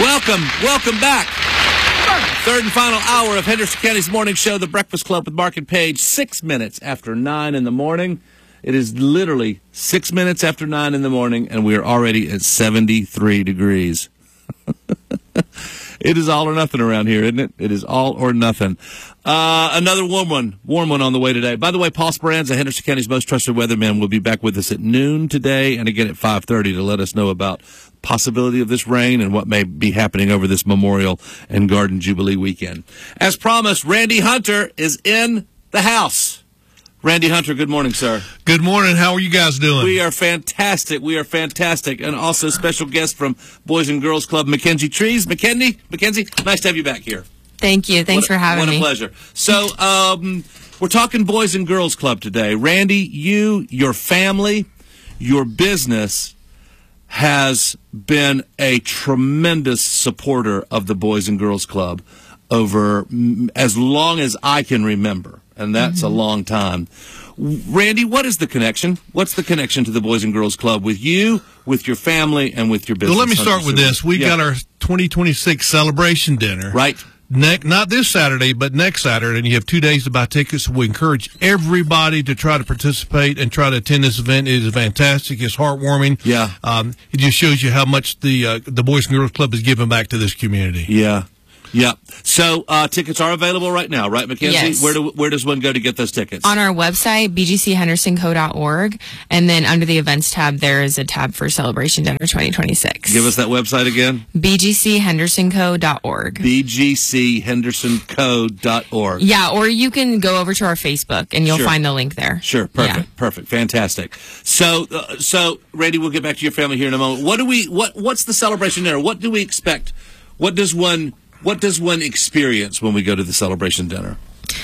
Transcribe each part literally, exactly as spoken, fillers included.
Welcome, welcome back. Third and final hour of Henderson County's morning show, The Breakfast Club with Mark and Paige. Six minutes after nine in the morning. It is literally six minutes after nine in the morning, and we are already at seventy-three degrees. It is all or nothing around here, isn't it? It is all or nothing. Uh, another warm one, warm one on the way today. By the way, Paul Speranza, Henderson County's most trusted weatherman, will be back with us at noon today and again at five thirty to let us know about possibility of this rain and what may be happening over this Memorial and Garden Jubilee weekend. As promised, Randy Hunter is in the house. Randy Hunter, good morning, sir. Good morning. How are you guys doing? We are fantastic. We are fantastic. And also special guest from Boys and Girls Club, Mackenzie Trees. Mackenzie, Mackenzie, nice to have you back here. Thank you. Thanks what, for having me. What a pleasure. So um, we're talking Boys and Girls Club today. Randy, you, your family, your business has been a tremendous supporter of the Boys and Girls Club over as long as I can remember. And that's mm-hmm. a long time. Randy, what is the connection? What's the connection to the Boys and Girls Club with you, with your family, and with your business? Well, let me start with this. We've yeah. got our twenty twenty-six celebration dinner. Right. Ne- not this Saturday, but next Saturday, and you have two days to buy tickets. We encourage everybody to try to participate and try to attend this event. It is fantastic. It's heartwarming. Yeah. Um, it just shows you how much the uh, the Boys and Girls Club is giving back to this community. Yeah. Yeah. So uh, tickets are available right now, right, Mackenzie? Yes. Where do where does one go to get those tickets? On our website, b g c henderson co dot org, and then under the events tab, there is a tab for Celebration Dinner twenty twenty-six. Give us that website again. b g c henderson co dot org. b g c henderson co dot org. Yeah, or you can go over to our Facebook, and you'll sure. find the link there. Sure. Perfect. Yeah. Perfect. Fantastic. So, uh, so Randy, we'll get back to your family here in a moment. What do we? What What's the Celebration Dinner? What do we expect? What does one What does one experience when we go to the celebration dinner?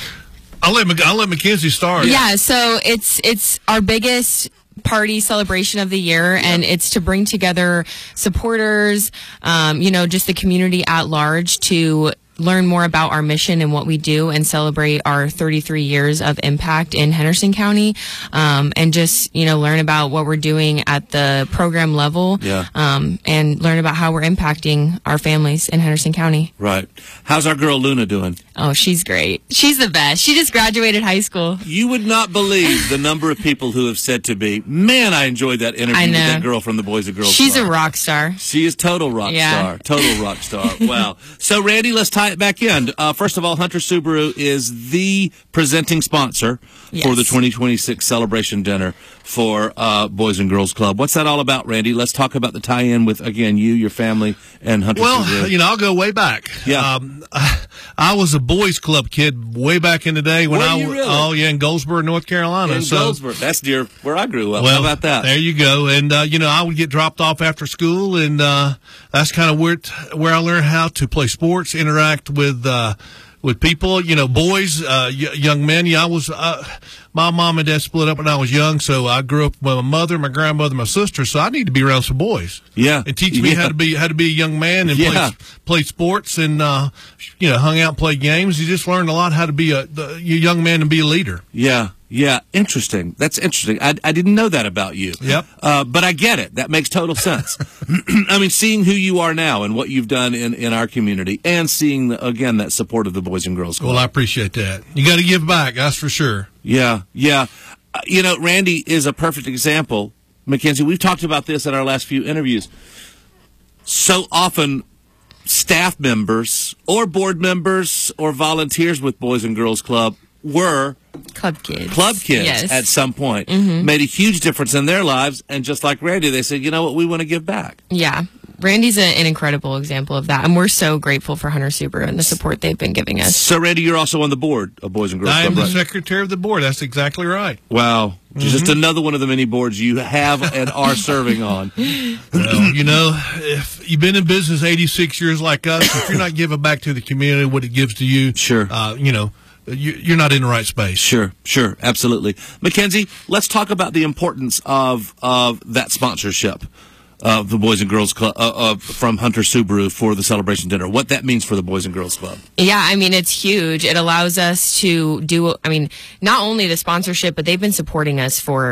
I'll let I'll let Mackenzie start. Yeah, so it's it's our biggest party celebration of the year, yeah. and it's to bring together supporters, um, you know, just the community at large to learn more about our mission and what we do and celebrate our thirty-three years of impact in Henderson County, um, and just, you know, learn about what we're doing at the program level, yeah. um, and learn about how we're impacting our families in Henderson County. Right. How's our girl Luna doing? Oh, she's great. She's the best. She just graduated high school. You would not believe the number of people who have said to me, man, I enjoyed that interview with that girl from the Boys and Girls She's Club. a rock star. She is total rock yeah. star. Total rock star. Wow. So, Randy, let's tie it back in. Uh, first of all, Hunter Subaru is the presenting sponsor yes. for the twenty twenty-six celebration dinner for uh, Boys and Girls Club. What's that all about, Randy? Let's talk about the tie-in with, again, you, your family, and Hunter well, Subaru. Well, you know, I'll go way back. Yeah. Um, I, I was a boys club kid way back in the day when Were I you was, really? oh yeah, in Goldsboro, North Carolina. In so, Goldsboro. That's near where I grew up. Well, How about that? There you go. And, uh, you know, I would get dropped off after school, and uh, that's kind of where, where I learned how to play sports, interact with uh, with people, you know, boys, uh, y- young men. Yeah, I was, uh, my mom and dad split up when I was young, so I grew up with my mother, my grandmother, my sister, so I need to be around some boys. Yeah. And teach me yeah. how to be, how to be a young man and yeah. play, play sports and, uh, you know, hung out and played games. You just learned a lot how to be a, the, a young man and be a leader. Yeah. Yeah, interesting. That's interesting. I, I didn't know that about you. Yep. Uh, but I get it. That makes total sense. I mean, seeing who you are now and what you've done in, in our community and seeing, the, again, that support of the Boys and Girls Club. Well, I appreciate that. You got to give back, that's for sure. Yeah, yeah. Uh, you know, Randy is a perfect example. Mackenzie, we've talked about this in our last few interviews. So often, staff members or board members or volunteers with Boys and Girls Club were club kids. Club kids yes. at some point. Mm-hmm. Made a huge difference in their lives. And just like Randy, they said, you know what, we want to give back. Yeah. Randy's a, an incredible example of that. And we're so grateful for Hunter Subaru and the support they've been giving us. So, Randy, you're also on the board of Boys and Girls I Club, am the right? secretary of the board. That's exactly right. Wow. Mm-hmm. Just another one of the many boards you have and are serving on. Well, you know, if you've been in business eighty-six years like us, if you're not giving back to the community what it gives to you, sure. uh, you know, you're not in the right space. Sure, sure, absolutely. Mackenzie, let's talk about the importance of of that sponsorship of the Boys and Girls Club uh, uh, from Hunter Subaru for the celebration dinner. What that means for the Boys and Girls Club. Yeah, I mean, it's huge. It allows us to do, I mean, not only the sponsorship, but they've been supporting us for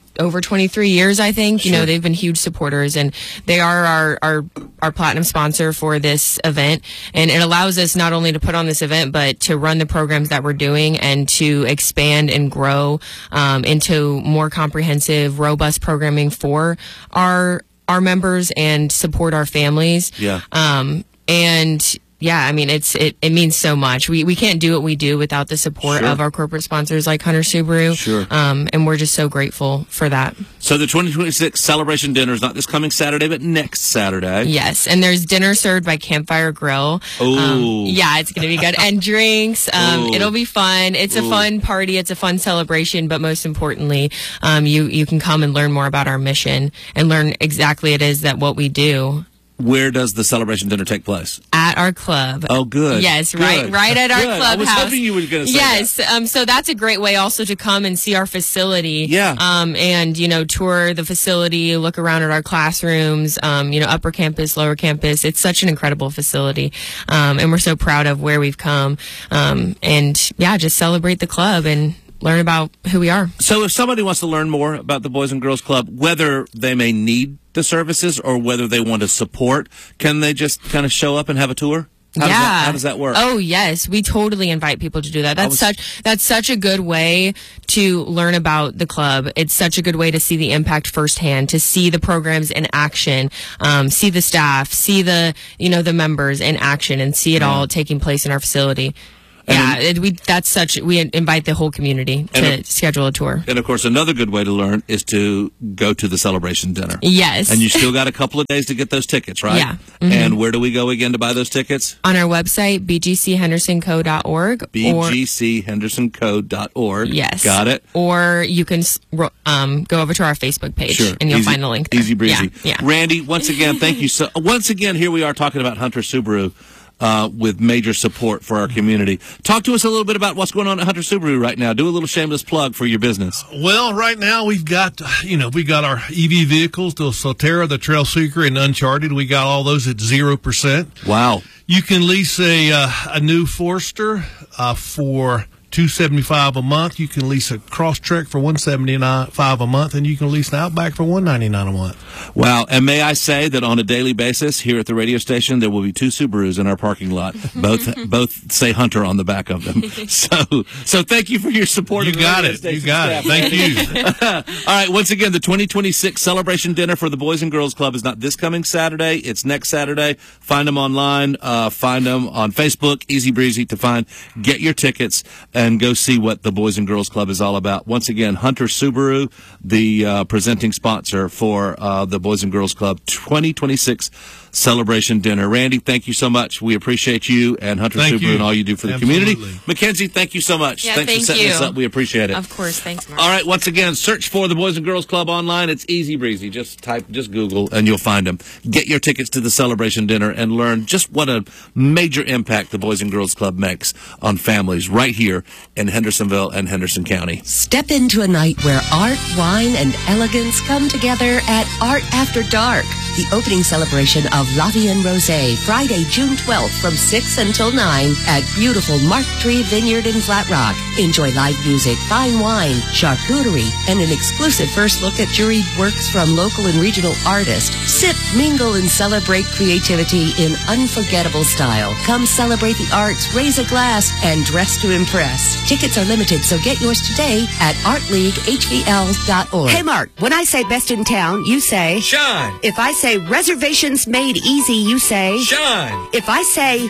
over twenty-three years, I think. You Sure. know, they've been huge supporters, and they are our, our, our platinum sponsor for this event. And it allows us not only to put on this event, but to run the programs that we're doing and to expand and grow um, into more comprehensive, robust programming for our our members and support our families. Yeah. Um, and yeah, I mean, it's it, it means so much. We we can't do what we do without the support Sure. of our corporate sponsors like Hunter Subaru. Sure. Um, and we're just so grateful for that. So the twenty twenty-six celebration dinner is not this coming Saturday, but next Saturday. Yes, and there's dinner served by Campfire Grill. Ooh. Um, yeah, it's going to be good. And drinks. Um, Ooh. it'll be fun. It's a Ooh. fun party. It's a fun celebration. But most importantly, um, you, you can come and learn more about our mission and learn exactly it is that what we do Where does the celebration dinner take place? at our club. Oh, good. Yes, Good. right, right at our Good. clubhouse. I was hoping you were going to say yes, that. um, so that's a great way also to come and see our facility. Yeah. Um, and you know, tour the facility, look around at our classrooms. Um, you know, upper campus, lower campus. It's such an incredible facility, um, and we're so proud of where we've come. Um, and yeah, just celebrate the club and learn about who we are. So if somebody wants to learn more about the Boys and Girls Club, whether they may need the services or whether they want to support, can they just kind of show up and have a tour? How yeah. Does that, how does that work? Oh yes, we totally invite people to do that. That's was- such that's such a good way to learn about the club. It's such a good way to see the impact firsthand, to see the programs in action, um, see the staff, see the you know the members in action, and see it all taking place in our facility. Yeah, it, we that's such we invite the whole community to And, uh, schedule a tour. And of course, another good way to learn is to go to the celebration dinner. Yes. And you still got a couple of days to get those tickets, right? Yeah. Mhm. And where do we go again to buy those tickets? On our website, b g c henderson co dot org. b g c henderson co dot org. Yes. Got it? Or you can um, go over to our Facebook page Sure. and you'll Easy- find the link there. Easy breezy. Yeah. yeah. Randy, once again, thank you so. Once again, here we are talking about Hunter Subaru. Uh, with major support for our community. Talk to us a little bit about what's going on at Hunter Subaru right now. Do a little shameless plug for your business. Well, right now we've got, you know, we got our E V vehicles, the Solterra, the Trail Seeker, and Uncharted. We got all those at zero percent. Wow. You can lease a uh, a new Forester uh, for two seventy-five a month. You can lease a Crosstrek for one seventy-five a month, and you can lease an Outback for one ninety-nine a month. Wow. And may I say that on a daily basis here at the radio station, there will be two Subarus in our parking lot. Both both say Hunter on the back of them. So so thank you for your support. You of the got radio it. You station got staff. it. Thank you. All right. Once again, the twenty twenty-six celebration dinner for the Boys and Girls Club is not this coming Saturday. It's next Saturday. Find them online. Uh, find them on Facebook. Easy breezy to find. Get your tickets and go see what the Boys and Girls Club is all about. Once again, Hunter Subaru, the uh, presenting sponsor for uh, the Boys and Girls Club twenty twenty-six celebration dinner. Randy, thank you so much. We appreciate you and Hunter Thank Subaru you. and all you do for the Absolutely. community. Mackenzie, thank you so much. Yeah, Thanks thank for setting you. this up. We appreciate it. Of course. Thanks, Mark. All right, once again, search for the Boys and Girls Club online. It's easy breezy. Just type, just Google, and you'll find them. Get your tickets to the celebration dinner and learn just what a major impact the Boys and Girls Club makes on families right here in Hendersonville and Henderson County. Step into a night where art, wine, and elegance come together at Art After Dark, the opening celebration of La Vie en Rosé, Friday, June twelfth from six until nine at beautiful Mark Tree Vineyard in Flat Rock. Enjoy live music, fine wine, charcuterie, and an exclusive first look at juried works from local and regional artists. Sip, mingle, and celebrate creativity in unforgettable style. Come celebrate the arts, raise a glass, and dress to impress. Tickets are limited, so get yours today at art league h v l dot org. Hey, Mark, when I say best in town, you say Shine! If I say reservations made easy, you say Shine! If I say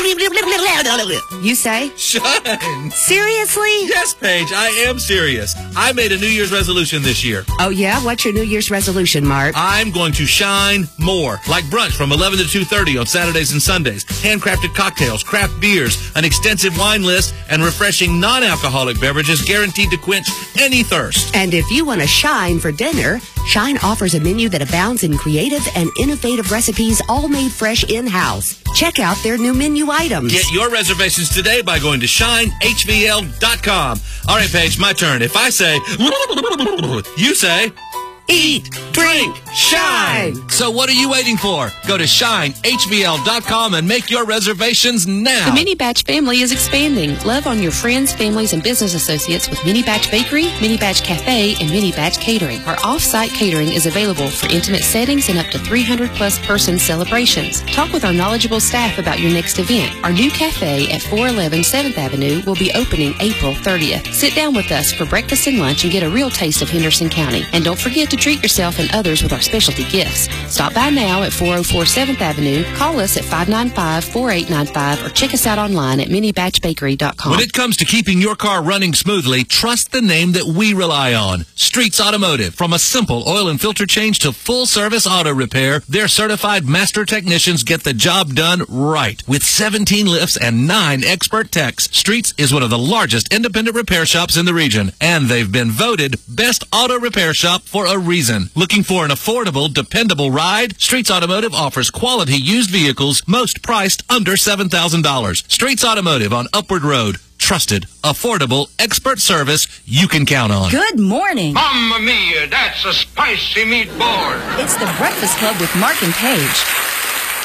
you say Shine! seriously? Yes, Paige, I am serious. I made a New Year's resolution this year. Oh, yeah? What's your New Year's resolution, Mark? I'm going to shine more. Like brunch from eleven to two thirty on Saturdays and Sundays. Handcrafted cocktails, craft beers, an extensive wine list, and refreshing non-alcoholic beverages guaranteed to quench any thirst. And if you want to shine for dinner, Shine offers a menu that abounds in creative and innovative recipes all made fresh in-house. Check out their new menu items. Get your reservations today by going to shine h v l dot com. All right, Paige, my turn. If I say, you say, eat, drink, shine. So what are you waiting for? Go to shine h b l dot com and make your reservations now. The Mini Batch family is expanding. Love on your friends, families, and business associates with Mini Batch Bakery, Mini Batch Cafe, and Mini Batch Catering. Our off-site catering is available for intimate settings and up to three hundred plus person celebrations. Talk with our knowledgeable staff about your next event. Our new cafe at four eleven seventh Avenue will be opening April thirtieth. Sit down with us for breakfast and lunch and get a real taste of Henderson County. And don't forget to treat yourself and others with our specialty gifts. Stop by now at four oh four seventh Avenue, call us at five nine five, four eight nine five, or check us out online at mini batch bakery dot com. When it comes to keeping your car running smoothly, trust the name that we rely on, Streets Automotive. From a simple oil and filter change to full-service auto repair, their certified master technicians get the job done right. With seventeen lifts and nine expert techs, Streets is one of the largest independent repair shops in the region, and they've been voted Best Auto Repair Shop for a reason. Looking for an affordable, dependable ride? Streets Automotive offers quality used vehicles, most priced under seven thousand dollars. Streets Automotive on Upward Road. Trusted, affordable, expert service you can count on. Good morning. Mamma mia, that's a spicy meatball. It's the Breakfast Club with Mark and Paige.